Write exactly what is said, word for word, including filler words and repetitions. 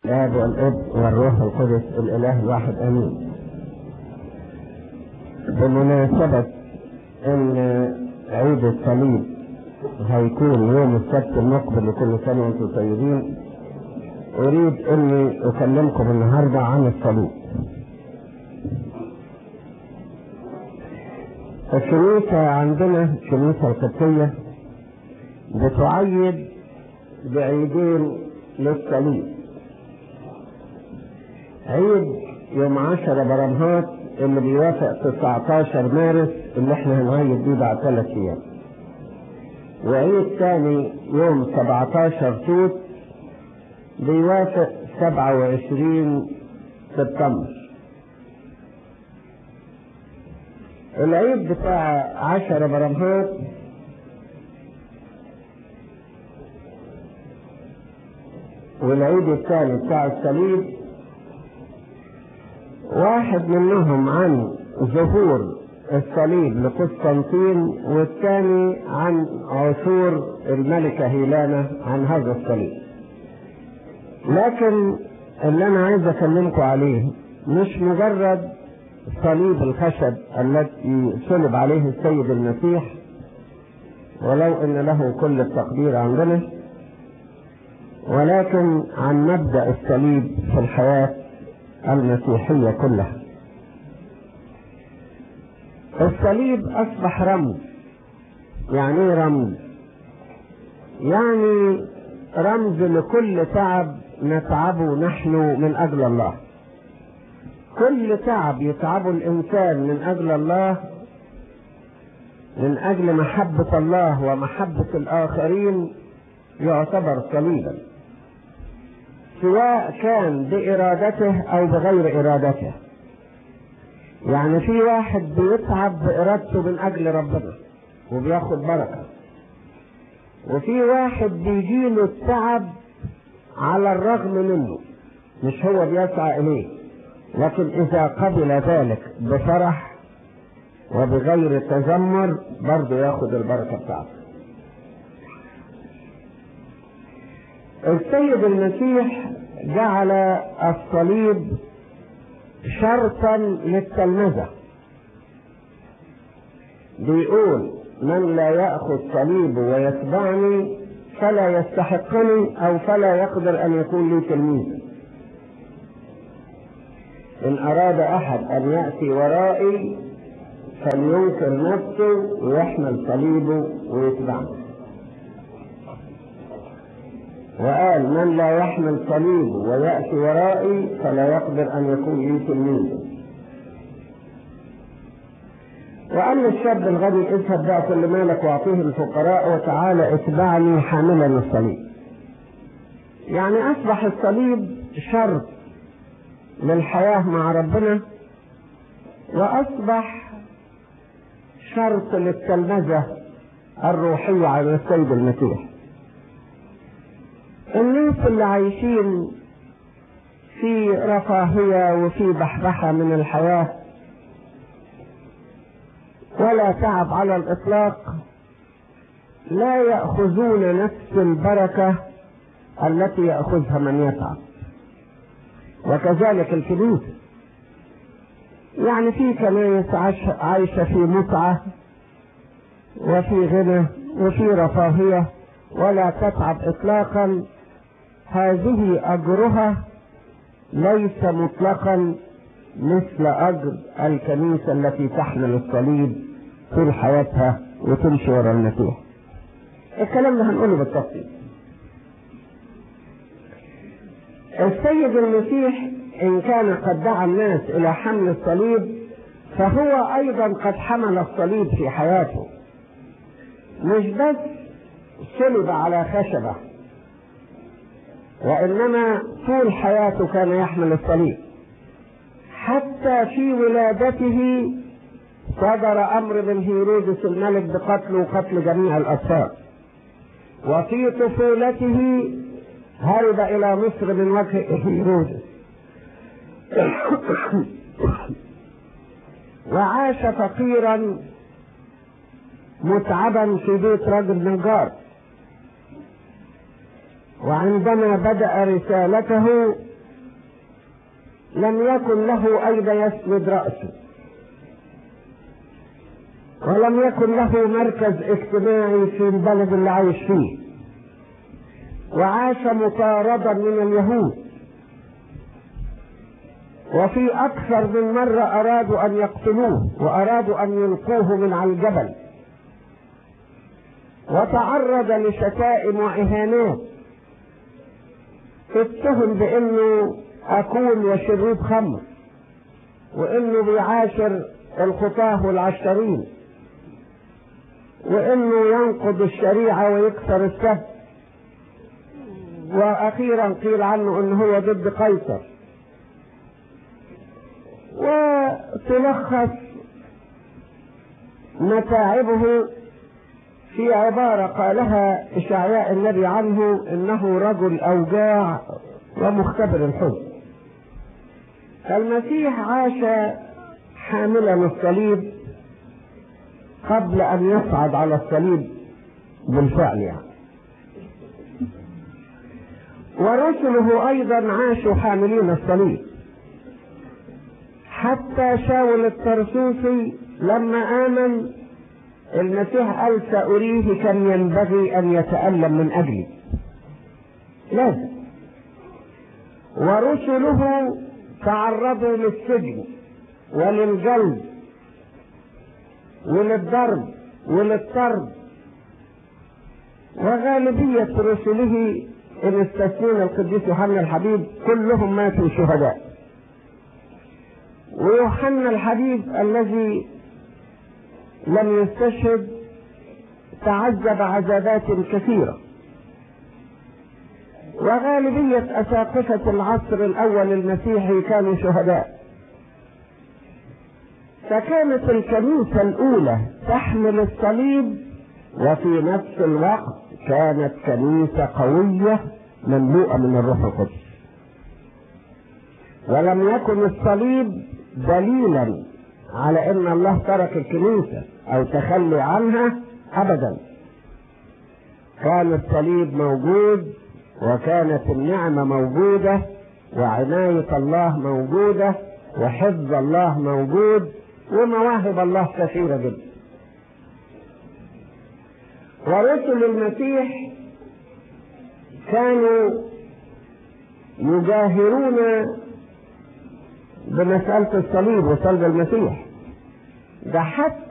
الآب والابن والروح القدس الإله الواحد آمين. بمناسبة إن عيد الصليب هيكون يوم السبت المقبل لكل سنة وانتم طيبين، أريد إني أكلمكم النهاردة عن الصليب. الكنيسة عندنا الكنيسة القبطية بتعيد بعيدين للصليب. عيد يوم عشرة برمهات اللي بيوافق تسعتاشر مارس اللي احنا هنعيد بيه بعد ثلاث ايام، وعيد ثاني يوم سبعتاشر توت بيوافق سبعة وعشرين سبتمبر. العيد بتاع عشرة برمهات والعيد الثاني بتاع الصليب واحد منهم عن ظهور الصليب لقسطنطين، والثاني عن عثور الملكة هيلانا عن هذا الصليب. لكن اللي انا عايز اكلمكم عليه مش مجرد صليب الخشب التي صلب عليه السيد المسيح، ولو ان له كل التقدير عندنا، ولكن عن مبدأ الصليب في الحياة المسيحية كلها. الصليب أصبح رمز. يعني ايه رمز؟ يعني رمز لكل تعب نتعبه نحن من أجل الله. كل تعب يتعبه الإنسان من أجل الله، من أجل محبة الله ومحبة الآخرين، يعتبر صليبا، سواء كان بإرادته أو بغير إرادته. يعني في واحد بيتعب بإرادته من أجل ربنا وبياخد بركة، وفي واحد بيجيله التعب على الرغم منه، مش هو بيسعى إليه، لكن إذا قبل ذلك بفرح وبغير تذمر برضه ياخد البركة بتاعته. السيد المسيح جعل الصليب شرطا للتلمذة. بيقول: من لا يأخذ صليبه ويتبعني فلا يستحقني أو فلا يقدر أن يكون لي تلميذا. إن أراد أحد أن يأتي ورائي فلينكر نفسه ويحمل صليبه ويتبعني. وقال: من لا يحمل صليبه ويأتي ورائي فلا يقدر أن يكون لي تلميذا. وقال للشاب الغني: اذهب بيع كل مالك واعطيه الفقراء وتعالى اتبعني حاملا الصليب. يعني أصبح الصليب شرط للحياة مع ربنا، وأصبح شرط للتلمذة الروحية على السيد المسيح. الناس اللي عايشين في رفاهية وفي بحبحة من الحياة ولا تعب على الإطلاق لا يأخذون نفس البركة التي يأخذها من يتعب. وكذلك الكنيسة، يعني في كنائس عايشة في متعة وفي غنى وفي رفاهية ولا تتعب إطلاقا، هذه أجرها ليس مطلقا مثل أجر الكنيسة التي تحمل الصليب طول حياتها وتمشي وراء المسيح. الكلام ده هنقوله بالتفصيل. السيد المسيح إن كان قد دعا الناس إلى حمل الصليب، فهو أيضا قد حمل الصليب في حياته. مش بس صلب على خشبة، وإنما طول حياته كان يحمل الصليب. حتى في ولادته صدر أمر من هيرودس الملك بقتله وقتل جميع الأطفال. وفي طفولته هرب إلى مصر من وجه هيرودس وعاش فقيرا متعبا في بيت رجل نجار. وعندما بدأ رسالته لم يكن له أين يسند رأسه، ولم يكن له مركز اجتماعي في البلد اللي عايش فيه، وعاش مطاردا من اليهود، وفي أكثر من مرة أرادوا أن يقتلوه وأرادوا أن يلقوه من على الجبل، وتعرض لشتائم وإهانات، اتهم بأنه أكول وشريب خمر، وأنه بيعاشر الخطاه والعشرين، وأنه ينقض الشريعة ويكسر السبت، وأخيرا قيل عنه أنه هو ضد قيصر. وتلخص متاعبه في عبارة قالها إشعياء النبي عنه: إنه رجل أوجاع ومختبر الحزن. فالمسيح عاش حاملا الصليب قبل أن يصعد على الصليب بالفعل يعني. ورسله أيضا عاشوا حاملين الصليب، حتى شاول الترسوسي لما آمن المسيح قال: سأريه كم ينبغي أن يتألم من أجلي، لازم. ورسله تعرضوا للسجن وللجلد وللضرب وللطرد، وغالبية رسله إن استثنينا القديس يوحنا الحبيب كلهم ماتوا شهداء. ويوحنا الحبيب الذي لم يستشهد تعذب عذابات كثيرة. وغالبية أساقفة العصر الأول المسيحي كانوا شهداء. فكانت الكنيسة الأولى تحمل الصليب، وفي نفس الوقت كانت كنيسة قوية مملوءة من الروح القدس. ولم يكن الصليب دليلا على ان الله ترك الكنيسة او تخلي عنها ابدا. كان الصليب موجود، وكانت النعمة موجودة، وعناية الله موجودة، وحفظ الله موجود، ومواهب الله كثيرة جدا. ورسل المسيح كانوا يجاهرون بمسألة الصليب وصلب المسيح ده، حتى